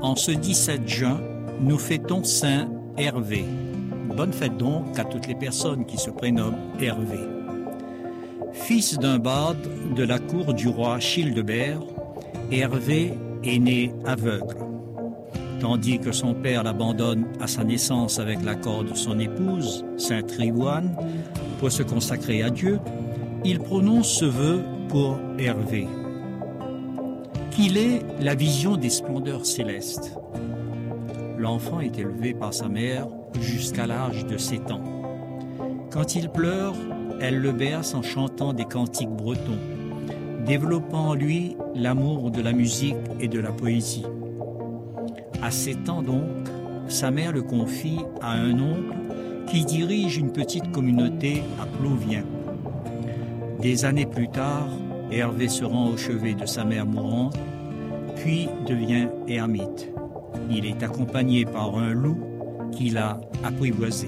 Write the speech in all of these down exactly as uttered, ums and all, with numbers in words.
En ce dix-sept juin, nous fêtons Saint Hervé. Bonne fête donc à toutes les personnes qui se prénomment Hervé. Fils d'un barde de la cour du roi Childebert, Hervé est né aveugle. Tandis que son père l'abandonne à sa naissance avec l'accord de son épouse, Sainte Rivoine, pour se consacrer à Dieu, il prononce ce vœu pour Hervé. Qu'il ait la vision des splendeurs célestes. L'enfant est élevé par sa mère jusqu'à l'âge de sept ans. Quand il pleure, elle le berce en chantant des cantiques bretons, développant en lui l'amour de la musique et de la poésie. À sept ans donc, sa mère le confie à un oncle qui dirige une petite communauté à Plouvien. Des années plus tard, Hervé se rend au chevet de sa mère mourante, puis devient ermite. Il est accompagné par un loup qui l'a apprivoisé.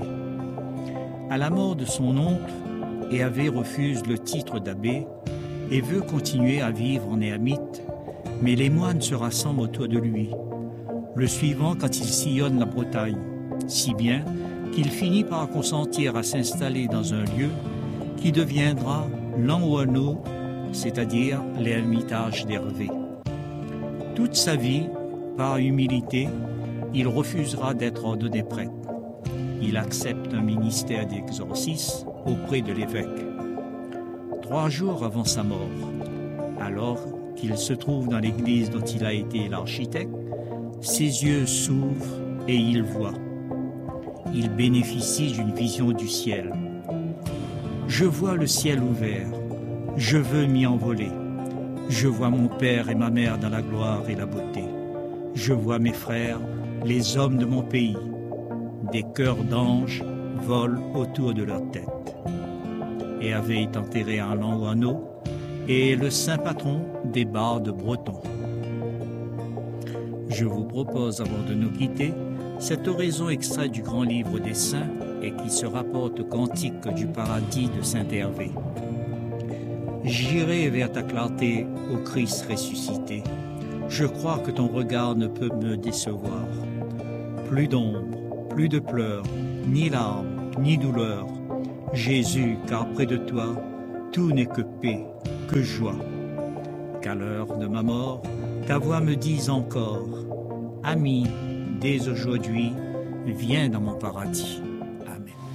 À la mort de son oncle, Hervé refuse le titre d'abbé et veut continuer à vivre en ermite, mais les moines se rassemblent autour de lui, le suivant quand il sillonne la Bretagne, si bien qu'il finit par consentir à s'installer dans un lieu qui deviendra l'Anouano, c'est-à-dire l'ermitage d'Hervé. Toute sa vie, par humilité, il refusera d'être ordonné prêtre. Il accepte un ministère d'exorcisme auprès de l'évêque. Trois jours avant sa mort, alors qu'il se trouve dans l'église dont il a été l'architecte, ses yeux s'ouvrent et il voit. Il bénéficie d'une vision du ciel. Je vois le ciel ouvert, je veux m'y envoler. Je vois mon père et ma mère dans la gloire et la beauté. Je vois mes frères, les hommes de mon pays. Des cœurs d'anges volent autour de leur tête. Hervé est enterré à Lanouano et est le saint patron des bardes bretons. Je vous propose, avant de nous quitter, cette oraison extraite du grand livre des saints et qui se rapporte au cantique du paradis de saint Hervé. J'irai vers ta clarté, ô Christ ressuscité. Je crois que ton regard ne peut me décevoir. Plus d'ombre, plus de pleurs, ni larmes, ni douleur. Jésus, car près de toi, tout n'est que paix, que joie. Qu'à l'heure de ma mort, ta voix me dise encore, ami, dès aujourd'hui, viens dans mon paradis.